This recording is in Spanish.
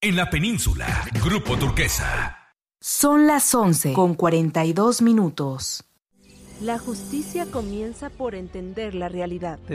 En la península, Grupo Turquesa. Son las 11:42. La justicia comienza por entender la realidad.